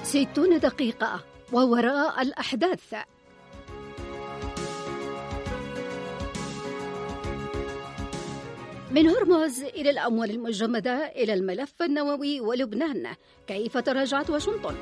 60 دقيقة ووراء الأحداث. من هرمز إلى الأموال المجمدة إلى الملف النووي ولبنان، كيف تراجعت واشنطن؟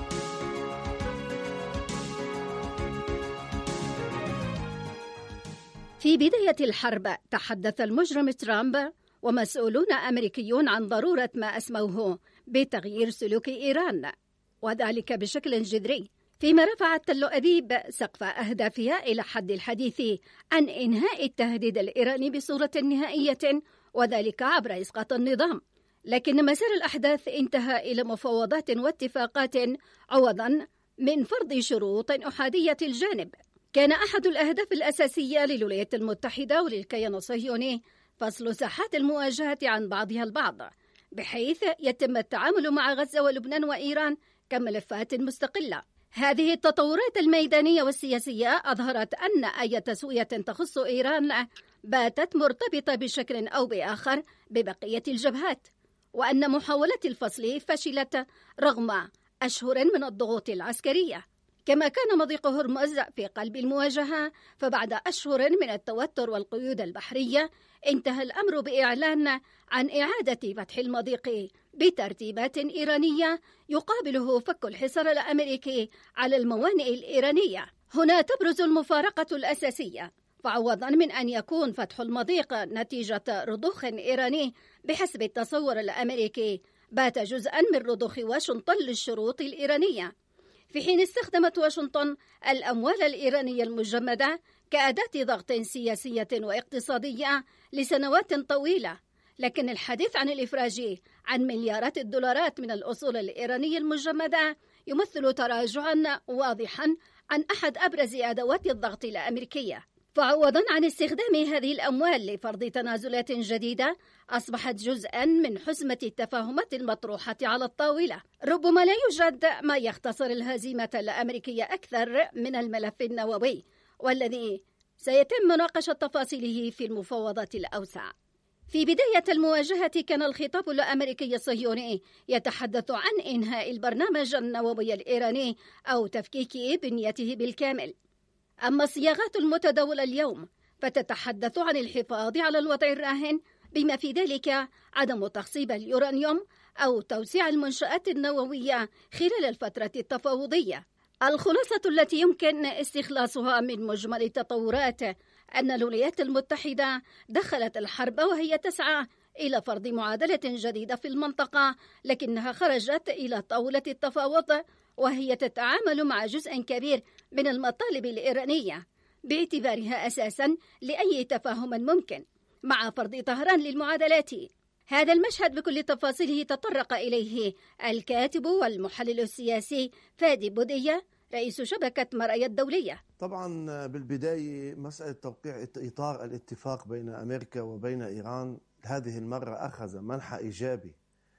في بداية الحرب تحدث المجرم ترامب ومسؤولون أمريكيون عن ضرورة ما أسموه بتغيير سلوك إيران، وذلك بشكل جذري، فيما رفعت تل أبيب سقف أهدافها إلى حد الحديث عن إنهاء التهديد الإيراني بصورة نهائية، وذلك عبر إسقاط النظام. لكن مسار الأحداث انتهى إلى مفاوضات واتفاقات عوضا من فرض شروط أحادية الجانب. كان أحد الأهداف الأساسية للولايات المتحدة وللكيان الصهيوني فصل ساحات المواجهة عن بعضها البعض، بحيث يتم التعامل مع غزة ولبنان وإيران كملفات مستقلة. هذه التطورات الميدانية والسياسية أظهرت أن أي تسوية تخص إيران باتت مرتبطة بشكل أو بآخر ببقية الجبهات، وأن محاولات الفصل فشلت رغم أشهر من الضغوط العسكرية. كما كان مضيق هرمز في قلب المواجهة، فبعد أشهر من التوتر والقيود البحرية انتهى الأمر بإعلان عن إعادة فتح المضيق بترتيبات إيرانية يقابله فك الحصار الأمريكي على الموانئ الإيرانية. هنا تبرز المفارقة الأساسية، فعوضا من أن يكون فتح المضيق نتيجة رضوخ إيراني بحسب التصور الأمريكي، بات جزءا من رضوخ واشنطن للشروط الإيرانية، في حين استخدمت واشنطن الأموال الإيرانية المجمدة كأداة ضغط سياسية واقتصادية لسنوات طويلة. لكن الحديث عن الإفراج عن مليارات الدولارات من الأصول الإيرانية المجمدة يمثل تراجعا واضحا عن أحد أبرز أدوات الضغط الأمريكية. فعوضا عن استخدام هذه الأموال لفرض تنازلات جديدة، أصبحت جزءا من حزمة التفاهمات المطروحة على الطاولة. ربما لا يوجد ما يختصر الهزيمة الأمريكية أكثر من الملف النووي، والذي سيتم مناقشة تفاصيله في المفاوضات الأوسع. في بداية المواجهة كان الخطاب الأمريكي الصهيوني يتحدث عن إنهاء البرنامج النووي الإيراني أو تفكيك بنيته بالكامل. أما الصياغات المتداولة اليوم فتتحدث عن الحفاظ على الوضع الراهن، بما في ذلك عدم تخصيب اليورانيوم أو توسيع المنشآت النووية خلال الفترة التفاوضية. الخلاصة التي يمكن استخلاصها من مجمل التطورات أن الولايات المتحدة دخلت الحرب وهي تسعى إلى فرض معادلة جديدة في المنطقة، لكنها خرجت إلى طاولة التفاوض وهي تتعامل مع جزء كبير من المطالب الإيرانية باعتبارها أساسا لأي تفاهم ممكن، مع فرض طهران للمعادلات. هذا المشهد بكل تفاصيله تطرق إليه الكاتب والمحلل السياسي فادي بودية رئيس شبكة مرأي الدولية. طبعا بالبداية مسألة توقيع إطار الاتفاق بين أمريكا وبين إيران هذه المرة أخذ منحى إيجابي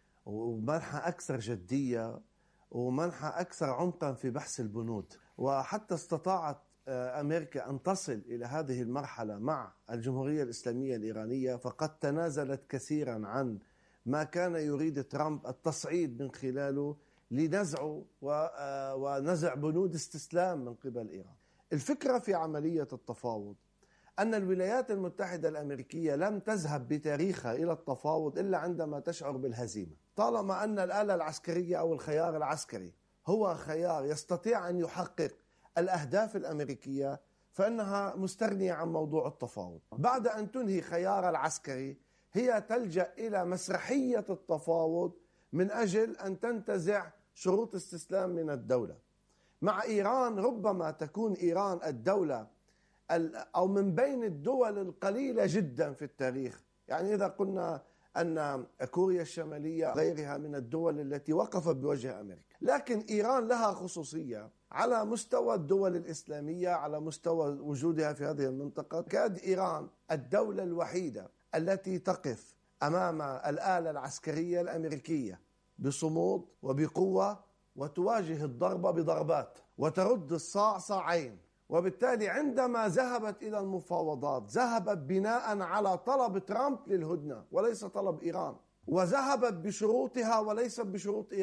ومنحى أكثر جدية ومنحى أكثر عمقا في بحث البنود، وحتى استطاعت أمريكا أن تصل إلى هذه المرحلة مع الجمهورية الإسلامية الإيرانية، فقد تنازلت كثيرا عن ما كان يريد ترامب التصعيد من خلاله لنزعه ونزع بنود استسلام من قبل إيران. الفكرة في عملية التفاوض أن الولايات المتحدة الأمريكية لم تذهب بتاريخها إلى التفاوض إلا عندما تشعر بالهزيمة. طالما أن الآلة العسكرية أو الخيار العسكري هو خيار يستطيع أن يحقق الأهداف الأمريكية، فإنها مستغنية عن موضوع التفاوض. بعد أن تنهي خيار العسكري هي تلجأ إلى مسرحية التفاوض من أجل أن تنتزع شروط استسلام من الدولة. مع إيران ربما تكون إيران الدولة أو من بين الدول القليلة جدا في التاريخ، يعني إذا قلنا أن كوريا الشمالية غيرها من الدول التي وقفت بوجه أمريكا، لكن إيران لها خصوصية على مستوى الدول الإسلامية، على مستوى وجودها في هذه المنطقة. كاد إيران الدولة الوحيدة التي تقف أمام الآلة العسكرية الأمريكية بصمود وبقوة، وتواجه الضربة بضربات وترد الصاع صاعين. وبالتالي عندما ذهبت إلى المفاوضات ذهبت بناء على طلب ترامب للهدنة وليس طلب إيران، وذهبت بشروطها وليس بشروط إيران.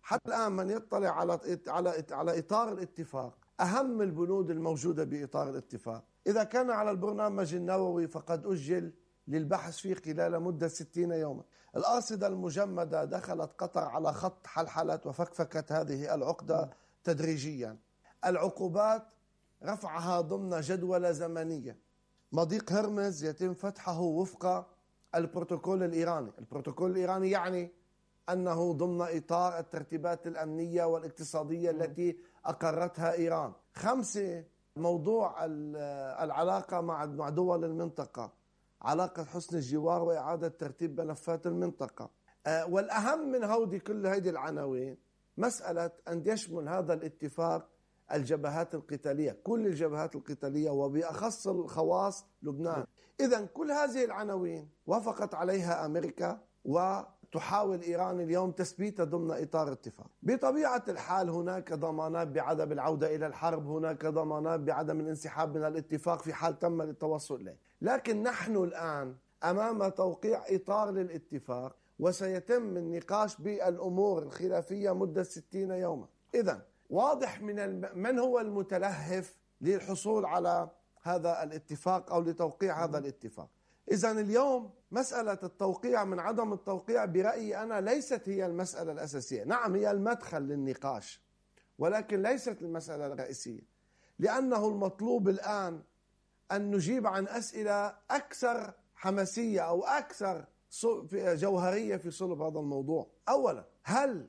حتى الآن من يطلع على إطار الاتفاق، أهم البنود الموجودة بإطار الاتفاق، إذا كان على البرنامج النووي فقد أجل للبحث فيه خلال مدة 60 يوما. الأرصدة المجمدة دخلت قطر على خط حلحلة وفكفكت هذه العقدة تدريجيا. العقوبات رفعها ضمن جدولة زمنية. مضيق هرمز يتم فتحه وفق البروتوكول الإيراني. البروتوكول الإيراني يعني أنه ضمن إطار الترتيبات الأمنية والاقتصادية التي أقرتها إيران. 5 موضوع العلاقة مع دول المنطقة، علاقة حسن الجوار وإعادة ترتيب ملفات المنطقة. والأهم من كل هذه العناوين مسألة أن يشمل هذا الاتفاق الجبهات القتالية، كل الجبهات القتالية وبأخص الخواص لبنان. إذن كل هذه العناوين وافقت عليها أمريكا، وتحاول إيران اليوم تثبيتها ضمن إطار اتفاق. بطبيعة الحال هناك ضمانات بعدم العودة إلى الحرب، هناك ضمانات بعدم الانسحاب من الاتفاق في حال تم التوصل إليه، لكن نحن الآن أمام توقيع إطار للاتفاق، وسيتم النقاش بالأمور الخلافية مدة 60 يوما. إذن واضح من هو المتلهف للحصول على هذا الاتفاق أو لتوقيع هذا الاتفاق. إذن اليوم مسألة التوقيع من عدم التوقيع برأيي أنا ليست هي المسألة الأساسية. نعم هي المدخل للنقاش، ولكن ليست المسألة الرئيسية، لأنه المطلوب الآن أن نجيب عن أسئلة أكثر حماسية أو أكثر جوهرية في صلب هذا الموضوع. أولا، هل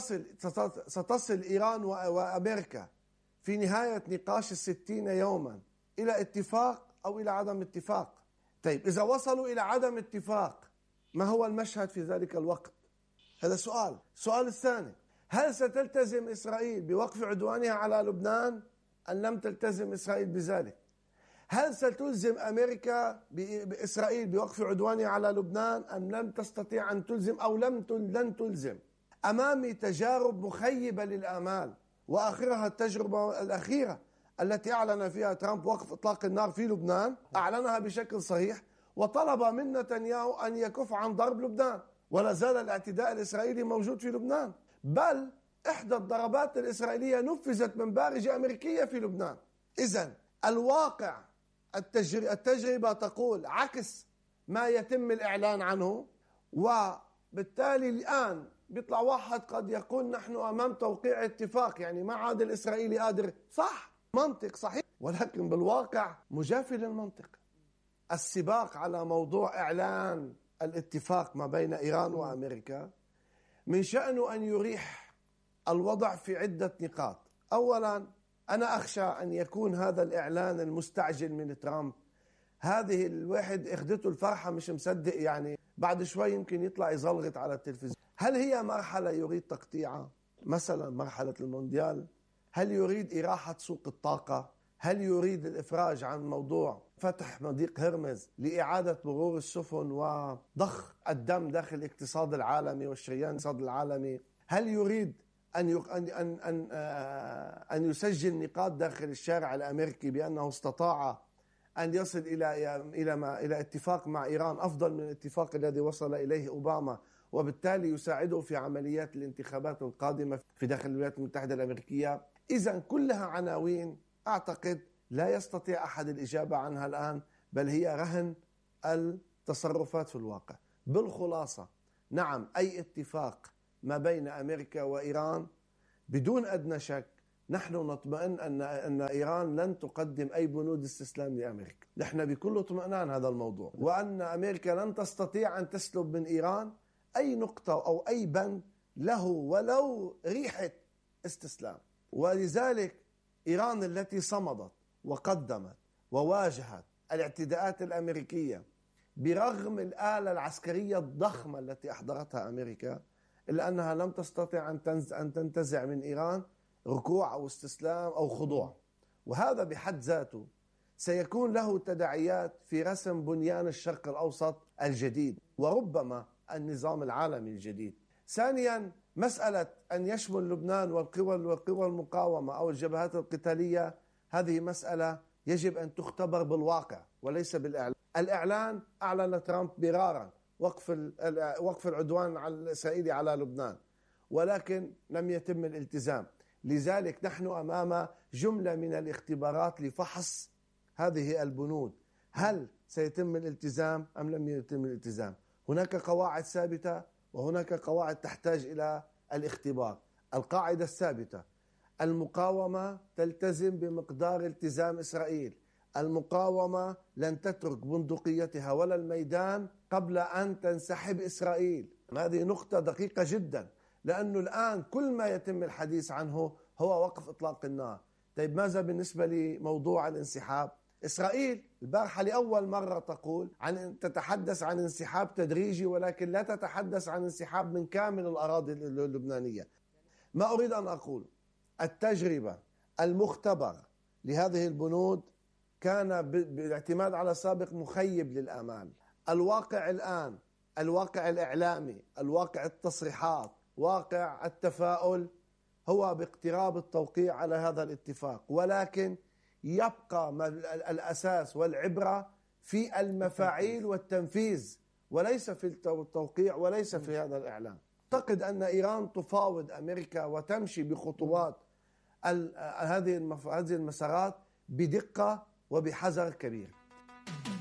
ستصل إيران وأمريكا في نهاية نقاش 60 يوما إلى اتفاق أو إلى عدم اتفاق؟ طيب إذا وصلوا إلى عدم اتفاق، ما هو المشهد في ذلك الوقت؟ هذا سؤال. السؤال الثاني، هل ستلتزم إسرائيل بوقف عدوانها على لبنان أم لم تلتزم إسرائيل بذلك؟ هل ستلزم أمريكا بإسرائيل بوقف عدوانها على لبنان أم لم تستطيع أن تلزم أو لن تلزم؟ أمامي تجارب مخيبة للآمال، وآخرها التجربة الأخيرة التي أعلن فيها ترامب وقف إطلاق النار في لبنان، أعلنها بشكل صريح وطلب من نتنياهو أن يكف عن ضرب لبنان، ولا زال الاعتداء الإسرائيلي موجود في لبنان، بل إحدى الضربات الإسرائيلية نفذت من بارجة أمريكية في لبنان. إذن الواقع، التجربة تقول عكس ما يتم الإعلان عنه، وبالتالي الآن بيطلع واحد قد يقول نحن أمام توقيع اتفاق، يعني ما عاد الإسرائيلي قادر. صح، منطق صحيح، ولكن بالواقع مجافي للمنطق. السباق على موضوع إعلان الاتفاق ما بين إيران وأمريكا من شأنه أن يريح الوضع في عدة نقاط. أولا، أنا أخشى أن يكون هذا الإعلان المستعجل من ترامب، هذه الواحد اخدته الفرحة مش مصدق، يعني بعد شوي يمكن يطلع يزلغط على التلفزيون. هل هي مرحلة يريد تقطيعها؟ مثلا مرحلة المونديال؟ هل يريد إراحة سوق الطاقة؟ هل يريد الإفراج عن موضوع فتح مضيق هرمز لإعادة مرور السفن وضخ الدم داخل الاقتصاد العالمي والشريان الاقتصاد العالمي؟ هل يريد أن يسجل نقاط داخل الشارع الأمريكي بأنه استطاع أن يصل إلى اتفاق مع إيران أفضل من الاتفاق الذي وصل إليه أوباما، وبالتالي يساعده في عمليات الانتخابات القادمة في داخل الولايات المتحدة الأمريكية؟ إذن كلها عناوين أعتقد لا يستطيع أحد الإجابة عنها الآن، بل هي رهن التصرفات في الواقع. بالخلاصة، نعم أي اتفاق ما بين أمريكا وإيران بدون أدنى شك نحن نطمئن أن إيران لن تقدم أي بنود استسلام لأمريكا. نحن بكل اطمئنان هذا الموضوع، وأن أمريكا لن تستطيع أن تسلب من إيران أي نقطة أو أي بند له ولو ريحة استسلام. ولذلك إيران التي صمدت وقدمت وواجهت الاعتداءات الأمريكية برغم الآلة العسكرية الضخمة التي أحضرتها أمريكا، إلا أنها لم تستطع أن تنتزع من إيران ركوع أو استسلام أو خضوع. وهذا بحد ذاته سيكون له تداعيات في رسم بنيان الشرق الأوسط الجديد، وربما النظام العالمي الجديد. ثانيا، مسألة أن يشمل لبنان والقوى المقاومة أو الجبهات القتالية، هذه مسألة يجب أن تختبر بالواقع وليس بالإعلان. الإعلان أعلن ترامب مرارا وقف العدوان الإسرائيلي على لبنان، ولكن لم يتم الالتزام. لذلك نحن أمام جملة من الاختبارات لفحص هذه البنود، هل سيتم الالتزام أم لم يتم الالتزام؟ هناك قواعد ثابتة وهناك قواعد تحتاج إلى الاختبار. القاعدة الثابتة: المقاومة تلتزم بمقدار التزام إسرائيل، المقاومة لن تترك بندقيتها ولا الميدان قبل أن تنسحب إسرائيل. هذه نقطة دقيقة جدا، لأنه الآن كل ما يتم الحديث عنه هو وقف إطلاق النار. طيب ماذا بالنسبة لموضوع الانسحاب؟ إسرائيل البارحة لأول مرة تتحدث عن انسحاب تدريجي، ولكن لا تتحدث عن انسحاب من كامل الأراضي اللبنانية. ما أريد أن أقول، التجربة المختبر لهذه البنود كان بالاعتماد على سابق مخيب للآمال. الواقع الآن، الواقع الإعلامي، الواقع التصريحات، واقع التفاؤل هو باقتراب التوقيع على هذا الاتفاق، ولكن يبقى الأساس والعبرة في المفاعيل والتنفيذ وليس في التوقيع وليس في هذا الإعلام. أعتقد أن إيران تفاوض أمريكا وتمشي بخطوات هذه المسارات بدقة وبحذر كبير.